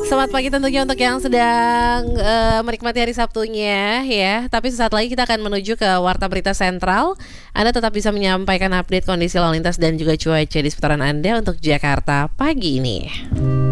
Selamat pagi tentunya untuk yang sedang menikmati hari Sabtunya ya. Tapi sesaat lagi kita akan menuju ke Warta Berita Sentral. Anda tetap bisa menyampaikan update kondisi lalu lintas dan juga cuaca di seputaran Anda untuk Jakarta pagi ini.